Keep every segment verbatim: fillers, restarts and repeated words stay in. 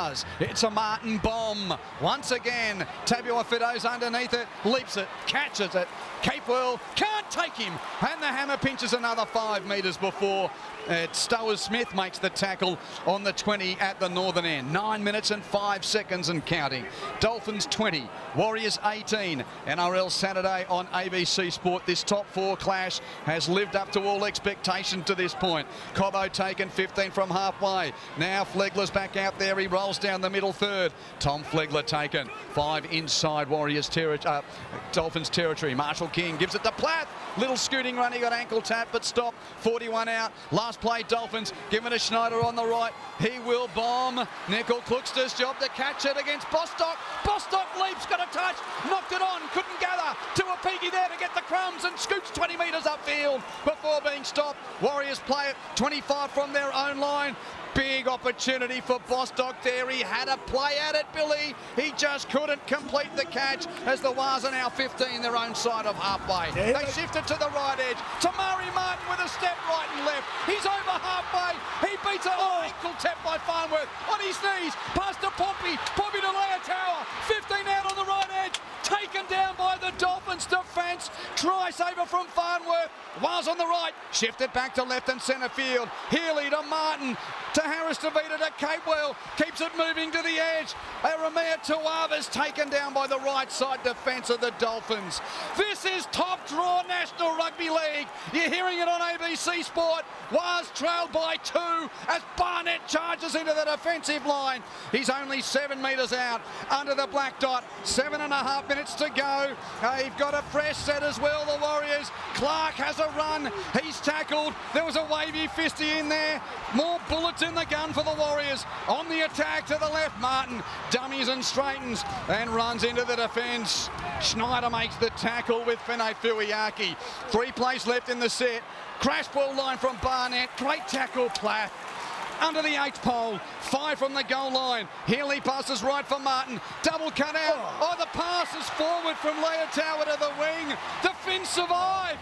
does. It's a Martin bomb. Once again, Tabuai-Fidow underneath it, leaps it, catches it. Capewell can't take him, and the hammer pinches another five metres before uh, Stowers-Smith makes the tackle on the twenty at the northern end. Nine minutes and five seconds and counting. Dolphins twenty, Warriors eighteen. N R L Saturday on A B C Sport. This top four clash has lived up to all expectation to this point. Cobbo taken fifteen from halfway. Now Flegler's back out there. He rolls down the middle third. Tom Flegler taken. Five inside Warriors territory, uh, Dolphins territory. Marshall King gives it to Platt. Little scooting run. He got ankle tap, but stopped. forty-one out. Last play, Dolphins. Give it to Schneider on the right. He will bomb. Nickel Kluxter's job to catch it against Bostock. Bostock leaps, got a touch, knocked it on, couldn't gather. Tuapiki there to get the crumbs and scoots twenty metres upfield before being stopped. Warriors play it twenty-five from their own line. Big opportunity for Bostock there. He had a play at it, Billy. He just couldn't complete the catch as the Wars are now fifteen, their own side of halfway. Yeah. They shifted to the right edge. Tamari Martin with a step right and left. He's over halfway. He beats it. Oh, ankle tap by Farnworth on his knees. Past to Pompey. Pompey to Leotower. fifteen out on the right edge. Taken down by the Dolphins defence. Try saver from Farnworth. Wars on the right. Shifted back to left and centre field. Healy to Martin. To Harris Tavita to Capewell. Keeps it moving to the edge. Aramea Tuava's taken down by the right side defence of the Dolphins. This is top draw National Rugby League. You're hearing it on A B C Sport. Was trailed by two as Barnett charges into the defensive line. He's only seven metres out under the black dot. Seven and a half minutes to go. They've got a fresh set as well, the Warriors. Clark has a run. He's tackled. There was a wavy fisty in there. More bullets in the gun for the Warriors. On the attack to the left, Martin dummies and straightens and runs into the defence. Schneider makes the tackle with Fene Fuiaki. Three plays left in the set. Crash ball line from Barnett. Great tackle, Platt. Under the eighth pole, five from the goal line. Healy passes right for Martin. Double cut out. Oh, the pass is forward from Leotower to the wing. The Finns survive.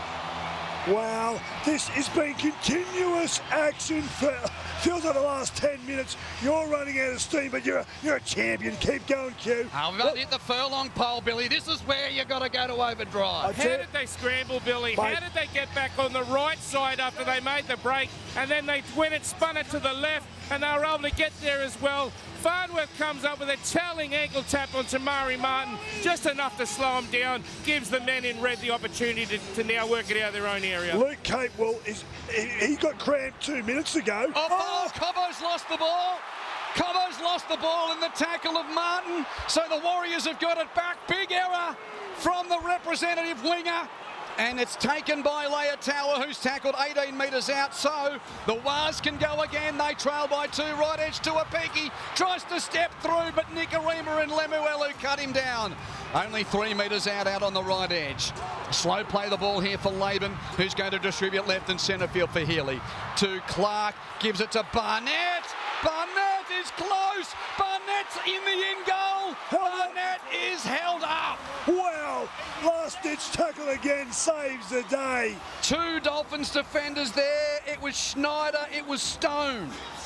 Wow, this has been continuous action for feels like the last ten minutes. You're running out of steam, but you're a, you're a champion. Keep going, Q. Oh, we've got to hit the furlong pole, Billy. This is where you got to go to overdrive. How did they scramble, Billy? Mate. How did they get back on the right side after they made the break? And then they went and spun it to the left, and they were able to get there as well. Farnworth comes up with a telling ankle tap on Tamari Martin, just enough to slow him down, gives the men in red the opportunity to, to now work it out of their own area. Luke Capewell, is, he, he got cramped two minutes ago. Oh, oh. Cobbo's lost the ball. Cobbo's lost the ball in the tackle of Martin, so the Warriors have got it back. Big error from the representative winger. And it's taken by Leotower, who's tackled eighteen metres out. So the Wars can go again. They trail by two. Right edge to Apiki. Tries to step through, but Nikorima and Lemuelu cut him down. Only three metres out, out on the right edge. Slow play the ball here for Laban, who's going to distribute left and centre field for Healy. To Clark, gives it to Barnett. Barnett is close. Barnett's in the in goal. Barnett is held up. Wow, last ditch tackle again, saves the day. Two Dolphins defenders there. It was Schneider, it was Stone.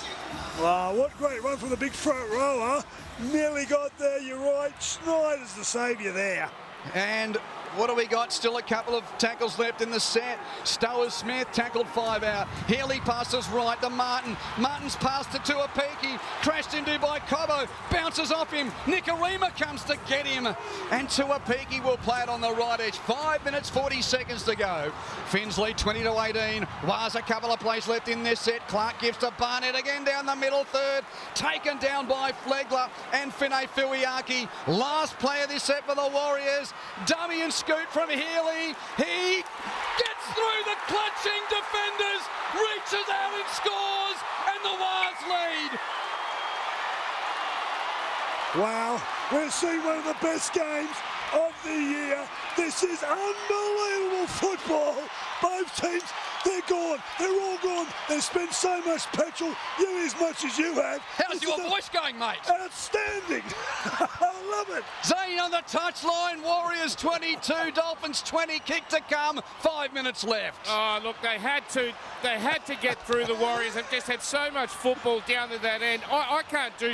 Wow, what great run from the big front rower. Nearly got there, you're right. Schneider's the saviour there. And what do we got? Still a couple of tackles left in the set. Stowers-Smith tackled five out. Healy passes right to Martin. Martin's passed to Tuapiki. Crashed into by Cobbo. Bounces off him. Nikorima comes to get him. And Tuapiki will play it on the right edge. Five minutes, forty seconds to go. Finns lead twenty to eighteen. Was a couple of plays left in this set. Clark gives to Barnett again down the middle third. Taken down by Flegler and Fene Fuiaki. Last play of this set for the Warriors. Dummy and scoot from Healy. He gets through the clutching defenders, reaches out and scores, and the Wars lead. Wow, we're seeing one of the best games of the year. This is unbelievable football. Both teams, they're gone. They're all gone. They've spent so much petrol, you as much as you have. How's your voice going, mate? Outstanding. I love it. Zane on the touchline. Warriors twenty-two, Dolphins twenty. Kick to come. Five minutes left. Oh, look, they had to. They had to get through the Warriors. They've just had so much football down to that end. I, I can't do